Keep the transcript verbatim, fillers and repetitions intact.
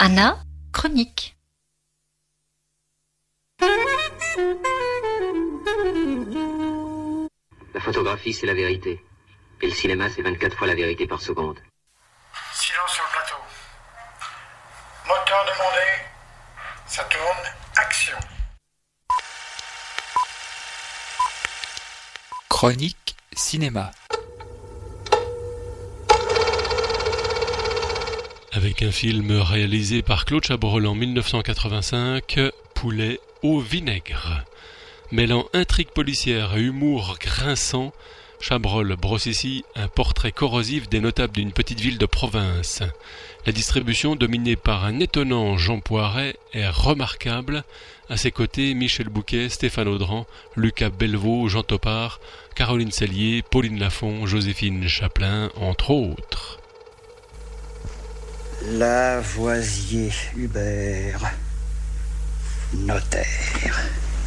Anna, chronique. La photographie, c'est la vérité. Et le cinéma, c'est vingt-quatre fois la vérité par seconde. Silence sur le plateau. Moteur demandé. Ça tourne. Action. Chronique cinéma. Avec un film réalisé par Claude Chabrol en dix-neuf cent quatre-vingt-cinq, Poulet au vinaigre. Mêlant intrigue policière et humour grinçant, Chabrol brosse ici un portrait corrosif des notables d'une petite ville de province. La distribution, dominée par un étonnant Jean Poiret, est remarquable. À ses côtés, Michel Bouquet, Stéphane Audran, Lucas Bellevaux, Jean Topard, Caroline Sellier, Pauline Lafont, Joséphine Chaplin, entre autres. Lavoisier Hubert, notaire.